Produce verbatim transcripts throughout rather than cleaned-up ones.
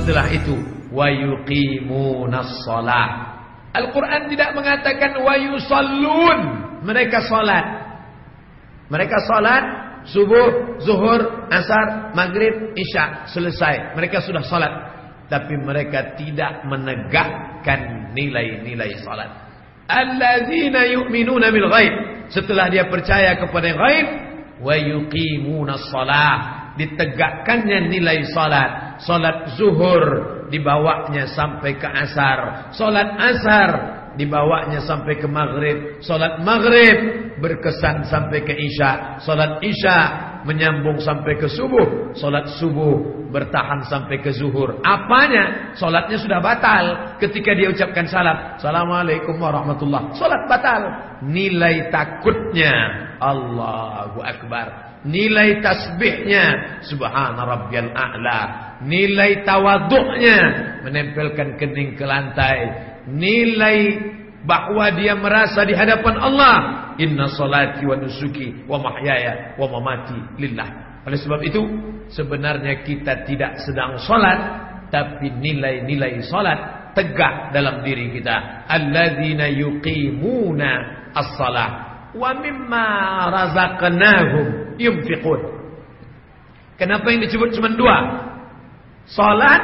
Setelah itu wa yuqimunas shalah. Al-Quran tidak mengatakan wa yusallun. Mereka salat. Mereka salat subuh, zuhur, asar, maghrib, isya, selesai. Mereka sudah salat. Tapi mereka tidak menegakkan nilai-nilai salat. Alladzina yu'minuna bil ghaib. Setelah dia percaya kepada yang ghaib, wa yuqimunas shalah, ditegakkannya nilai salat. Salat zuhur dibawanya sampai ke asar, salat asar dibawanya sampai ke maghrib, salat maghrib berkesan sampai ke isya, salat isya menyambung sampai ke subuh, salat subuh bertahan sampai ke zuhur. Apanya? Salatnya sudah batal ketika dia ucapkan salam, Assalamualaikum warahmatullah. Salat batal. Nilai takutnya Allahu Akbar. Nilai tasbihnya Subhana Rabbiyal A'la. Nilai tawaduknya menempelkan kening ke lantai. Nilai bahwa dia merasa di hadapan Allah, inna salati wa nusuki wa mahyaya wa mamati lillah. Oleh sebab itu sebenarnya kita tidak sedang salat, tapi nilai-nilai salat tegak dalam diri kita. Alladzina yuqimuna as-salah wa mimma razaqnahum yunfiqun. Kenapa yang disebut cuma dua? Salat,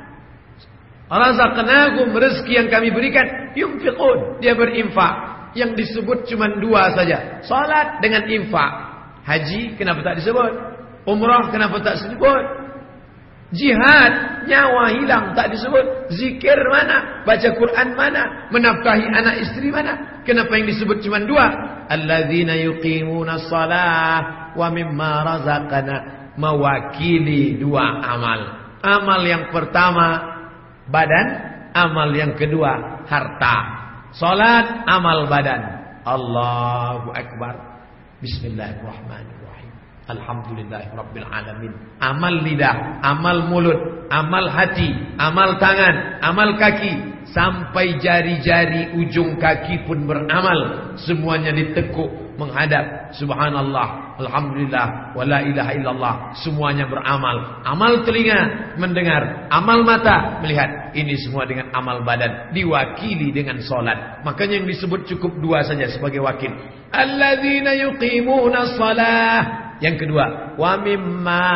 razaqnahum, rezeki yang kami berikan, yunfiqun, dia berinfak. Yang disebut cuma dua saja, salat dengan infak. Haji kenapa tak disebut? Umrah kenapa tak disebut? Jihad, nyawa hilang tak disebut. Zikir mana? Baca Quran mana? Menafkahi anak istri mana? Kenapa yang disebut cuma dua? Alladzina yuqimuna shalah wa mimma razaqna, mewakili dua amal. Amal yang pertama badan, amal yang kedua harta. Salat amal badan. Allahu Akbar. Bismillahirrahmanirrahim. Alhamdulillahirabbil alamin. Amal lidah, amal mulut, amal hati, amal tangan, amal kaki, sampai jari-jari ujung kaki pun beramal. Semuanya ditekuk menghadap subhanallah, alhamdulillah, wala ilaha illallah. Semuanya beramal. Amal telinga mendengar, amal mata melihat. Ini semua dengan amal badan, diwakili dengan solat. Makanya yang disebut cukup dua saja sebagai wakil. Alladzina yuqimuna shalah. Yang kedua, wa mimma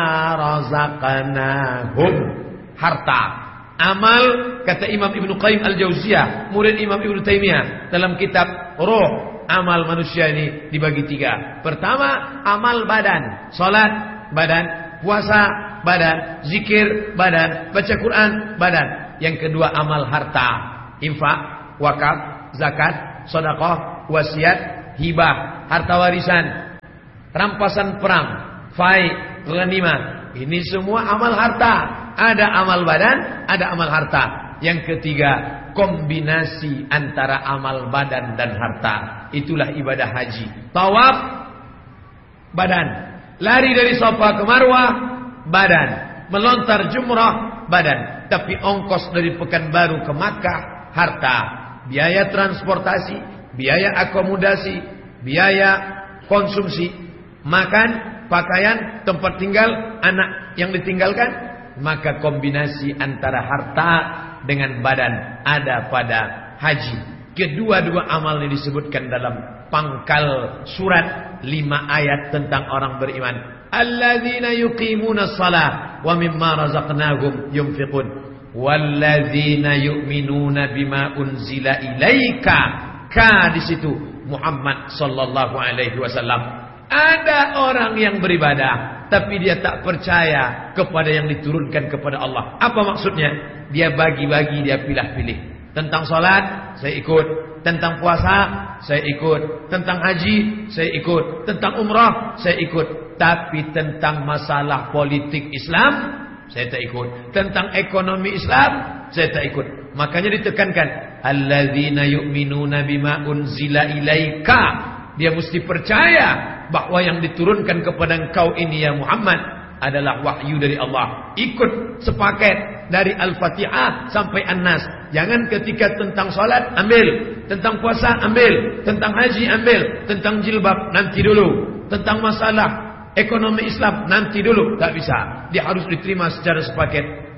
razaqnahum, harta. Amal, kata Imam Ibnu Qayyim Al-Jauziyah, murid Imam Ibnu Taimiyah, dalam kitab Ruh, amal manusia ini dibagi tiga. Pertama, amal badan, salat badan, puasa badan, zikir badan, baca Quran badan. Yang kedua, amal harta, infak, wakaf, zakat, sedekah, wasiat, hibah, harta warisan, rampasan perang, fai, ghanimah. Ini semua amal harta. Ada amal badan, ada amal harta. Yang ketiga, kombinasi antara amal badan dan harta. Itulah ibadah haji. Tawaf, badan. Lari dari Safa ke Marwah, badan. Melontar jumrah, badan. Tapi ongkos dari Pekanbaru ke Makkah, harta. Biaya transportasi, biaya akomodasi, biaya konsumsi, makan, pakaian, tempat tinggal, anak yang ditinggalkan. Maka kombinasi antara harta dengan badan ada pada haji. Kedua-dua amal ini disebutkan dalam pangkal surat lima ayat tentang orang beriman. Alladzina yuqimuna shalah wa mimma razaqnahum yunfiqun walladzina yu'minuna bima unzila ilaika. Ka di situ Muhammad sallallahu alaihi wasallam. Ada orang yang beribadah tapi dia tak percaya kepada yang diturunkan kepada Allah. Apa maksudnya? Dia bagi-bagi, dia pilih-pilih. Tentang salat saya ikut, tentang puasa saya ikut, tentang haji saya ikut, tentang umrah saya ikut. Tapi tentang masalah politik Islam saya tak ikut, tentang ekonomi Islam saya tak ikut. Makanya ditekankan alladzina yu'minuna bima unzila ilaika. Dia mesti percaya bahwa yang diturunkan kepada engkau ini ya Muhammad adalah wahyu dari Allah. Ikut sepaket dari Al-Fatihah sampai An-Nas. Jangan ketika tentang salat ambil, tentang puasa ambil, tentang haji ambil, tentang jilbab nanti dulu, tentang masalah ekonomi Islam nanti dulu. Tak bisa. Dia harus diterima secara sepaket.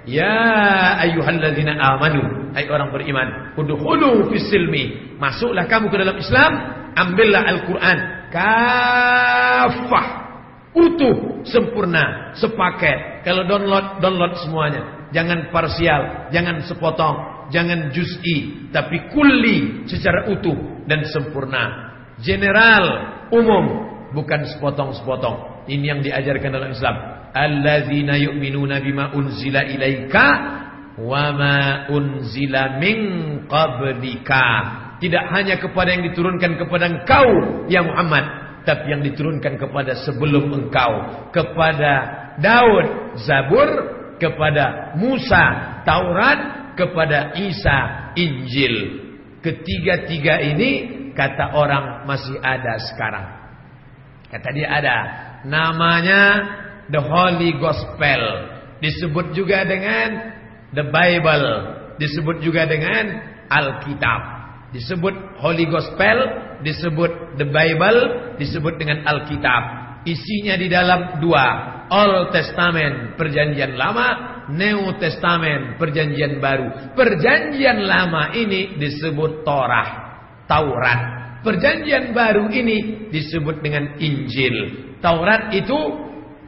Ya ayyuhalladzina amanu, hai orang beriman, udkhulu fis silmi, masuklah kamu ke dalam Islam, ambillah Al-Qur'an kafah, utuh, sempurna, sepaket. Kalau download, download semuanya. Jangan parsial, jangan sepotong, jangan juz'i, tapi kulli, secara utuh dan sempurna. General, umum, bukan sepotong-sepotong. Ini yang diajarkan dalam Islam. Alladzina yu'minuna bima unzila ilaika wa ma unzila min qablika. Tidak hanya kepada yang diturunkan kepada engkau ya Muhammad, tapi yang diturunkan kepada sebelum engkau, kepada Daud Zabur, kepada Musa Taurat, kepada Isa Injil. Ketiga-tiga ini kata orang masih ada sekarang. Kata dia ada. Namanya The Holy Gospel. Disebut juga dengan The Bible. Disebut juga dengan Alkitab. Disebut Holy Gospel, disebut The Bible, disebut dengan Alkitab. Isinya di dalam dua, Old Testament, perjanjian lama, New Testament, perjanjian baru. Perjanjian lama ini disebut Torah, Taurat. Perjanjian baru ini disebut dengan Injil. Taurat itu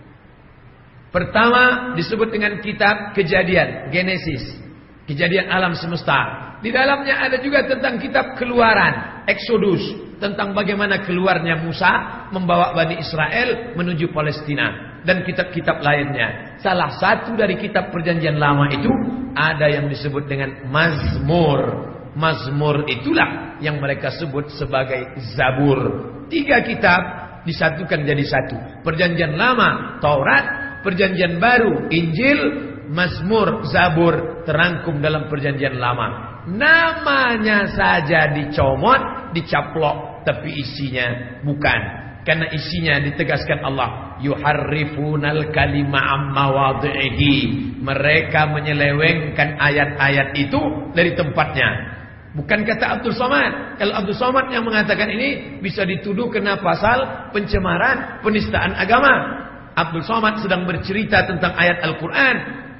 pertama disebut dengan kitab Kejadian, Genesis, kejadian alam semesta. Di dalamnya ada juga tentang kitab Keluaran, Exodus, tentang bagaimana keluarnya Musa membawa Bani Israel menuju Palestina, dan kitab-kitab lainnya. Salah satu dari kitab perjanjian lama itu ada yang disebut dengan Mazmur. Mazmur itulah yang mereka sebut sebagai Zabur. Tiga kitab disatukan jadi satu. Perjanjian lama Taurat, perjanjian baru Injil, Mazmur, Zabur terangkum dalam perjanjian lama. Namanya saja dicomot, dicaplok, tapi isinya bukan. Karena isinya ditegaskan Allah, yuharrifunal kalima amma wadhihi. Mereka menyelewengkan ayat-ayat itu dari tempatnya. Bukan kata Abdul Somad. Kalau Abdul Somad yang mengatakan ini, bisa dituduh kena pasal pencemaran, penistaan agama. Abdul Somad sedang bercerita tentang ayat Al-Quran.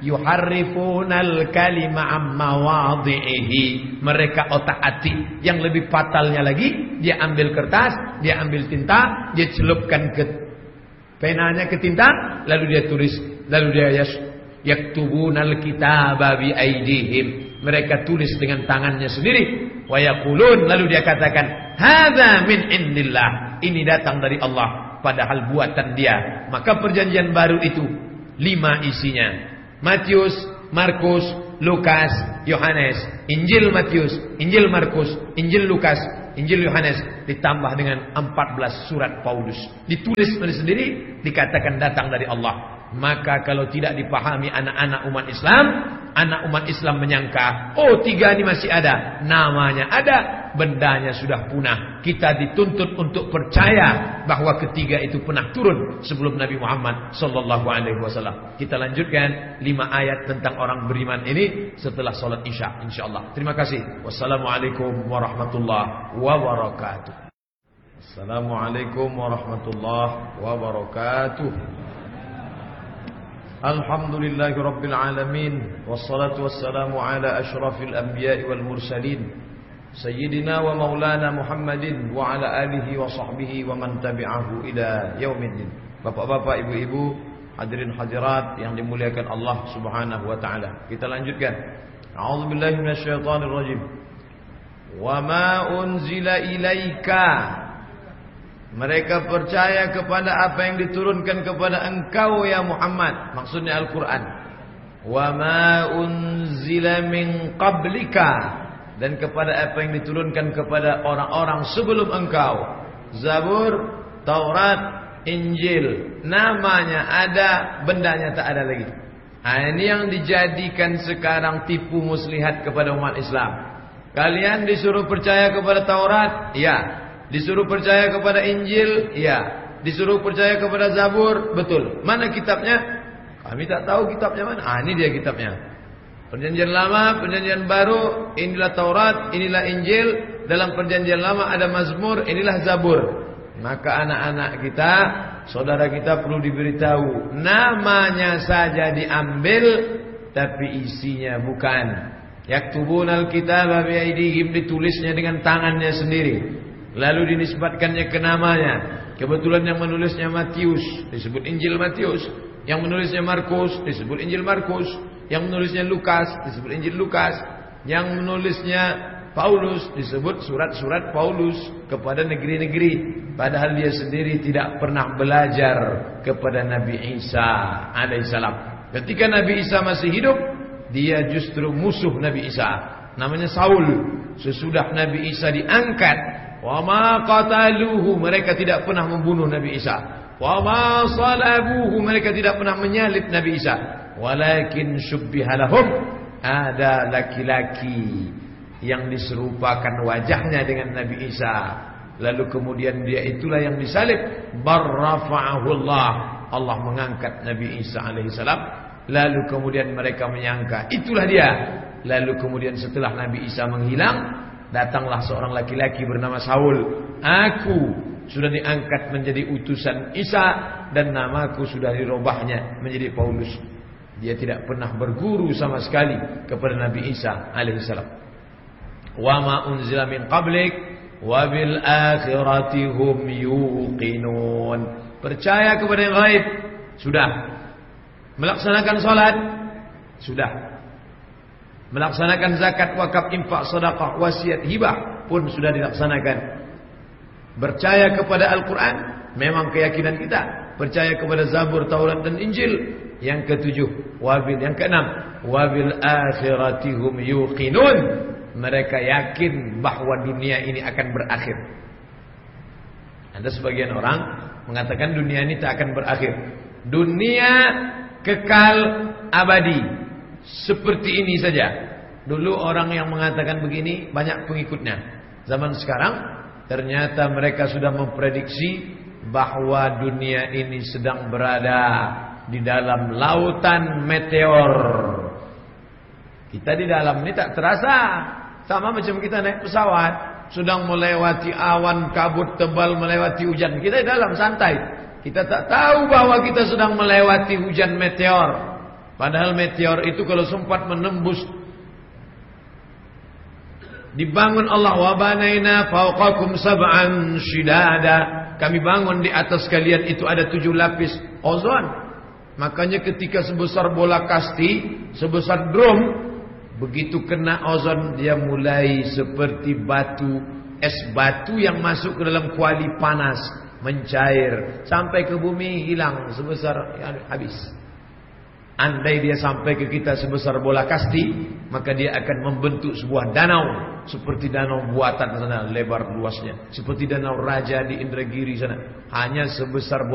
Yuharrifunal kalima amma wadhihi. Mereka otak-atik. Yang lebih fatalnya lagi, dia ambil kertas, dia ambil tinta, dia celupkan ke penanya ke tinta, lalu dia tulis, lalu dia yas yaktubunal kitaba bi aidihim. Mereka tulis dengan tangannya sendiri. Wa yaqulun, lalu dia katakan, hadza min indillah. Ini datang dari Allah, padahal buatan dia. Maka perjanjian baru itu lima isinya. Matius, Markus, Lukas, Yohanes. Injil Matius, Injil Markus, Injil Lukas, Injil Yohanes, ditambah dengan empat belas surat Paulus. Ditulis sendiri, dikatakan datang dari Allah. Maka kalau tidak dipahami anak-anak umat Islam, anak umat Islam menyangka, oh tiga ini masih ada. Namanya ada, bendanya sudah punah. Kita dituntut untuk percaya bahwa ketiga itu pernah turun sebelum Nabi Muhammad sallallahu alaihi wasallam. Kita lanjutkan lima ayat tentang orang beriman ini setelah salat Isya insyaallah. Terima kasih. Wassalamualaikum warahmatullahi wabarakatuh. Assalamualaikum warahmatullahi wabarakatuh. Alhamdulillahi Rabbil Alamin. Wassalatu wassalamu ala ashrafil anbiya'i wal mursalin, Sayyidina wa maulana Muhammadin wa ala alihi wa sahbihi wa man tabi'ahu ila yaumiddin. Bapak-bapak, ibu-ibu, hadirin hadirat yang dimuliakan Allah subhanahu wa ta'ala. Kita lanjutkan. A'udzubillahi minasyaitonir rajim. Wa ma unzila ilaika. Mereka percaya kepada apa yang diturunkan kepada engkau ya Muhammad. Maksudnya Al-Quran. Wa ma unzila min qablika. Dan kepada apa yang diturunkan kepada orang-orang sebelum engkau. Zabur, Taurat, Injil. Namanya ada, bendanya tak ada lagi. Nah, ini yang dijadikan sekarang tipu muslihat kepada umat Islam. Kalian disuruh percaya kepada Taurat? Ya. Disuruh percaya kepada Injil? Ya. Disuruh percaya kepada Zabur? Betul. Mana kitabnya? Kami tak tahu kitabnya mana. Ah, ini dia kitabnya. Perjanjian lama, perjanjian baru. Inilah Taurat, inilah Injil. Dalam perjanjian lama ada Mazmur, inilah Zabur. Maka anak-anak kita, saudara kita perlu diberitahu. Namanya saja diambil, tapi isinya bukan. Yaktubunal kitaba biaidihim, ditulisnya dengan tangannya sendiri, lalu dinisbatkannya ke namanya. Kebetulan yang menulisnya Matius, disebut Injil Matius. Yang menulisnya Markus, disebut Injil Markus. Yang menulisnya Lukas, disebut Injil Lukas. Yang menulisnya Paulus, disebut surat-surat Paulus kepada negeri-negeri. Padahal dia sendiri tidak pernah belajar kepada Nabi Isa alaihissalam. Ketika Nabi Isa masih hidup, dia justru musuh Nabi Isa, namanya Saul. Sesudah Nabi Isa diangkat, wa ma qataluhu, mereka tidak pernah membunuh Nabi Isa. Wa ma salabuhu, mereka tidak pernah menyalib Nabi Isa. Walakin syubbiha lahum, ada laki-laki yang diserupakan wajahnya dengan Nabi Isa. Lalu kemudian dia itulah yang disalib. Barrafa'ahullah, Allah mengangkat Nabi Isa alaihissalam. Lalu kemudian mereka menyangka itulah dia. Lalu kemudian setelah Nabi Isa menghilang, datanglah seorang laki-laki bernama Saul. Aku sudah diangkat menjadi utusan Isa, dan namaku sudah dirubahnya menjadi Paulus. Dia tidak pernah berguru sama sekali kepada Nabi Isa alaihissalam. Wa ma unzila min qablik wa bil akhirati hum yuqinun. Percaya kepada yang gaib, sudah. Melaksanakan salat, sudah. Melaksanakan zakat, wakaf, infak, sedekah, wasiat, hibah pun sudah dilaksanakan. Percaya kepada Al-Quran, memang keyakinan kita. Percaya kepada Zabur, Taurat dan Injil. Yang ketujuh, wabil, yang keenam, wabil akhirati hum yuqinun. Mereka yakin bahwa dunia ini akan berakhir. Ada sebagian orang mengatakan dunia ini tak akan berakhir. Dunia kekal abadi, seperti ini saja. Dulu orang yang mengatakan begini banyak pengikutnya. Zaman sekarang ternyata mereka sudah memprediksi bahwa dunia ini sedang berada di dalam lautan meteor. Kita di dalam ini tak terasa. Sama macam kita naik pesawat, sedang melewati awan kabut tebal, melewati hujan. Kita di dalam santai. Kita tak tahu bahwa kita sedang melewati hujan meteor. Padahal meteor itu kalau sempat menembus, dibangun Allah, wa banaina fawqakum sab'an shidada. Kami bangun di atas kalian itu ada tujuh lapis ozon. Makanya ketika sebesar bola kasti, sebesar drum, begitu kena ozon dia mulai seperti batu, es batu yang masuk ke dalam kuali panas, mencair sampai ke bumi, hilang sebesar ya, habis. Andai dia sampai ke kita sebesar bola kasti, maka dia akan membentuk sebuah danau seperti danau buatan sana, lebar luasnya, seperti danau Raja di Indragiri sana, hanya sebesar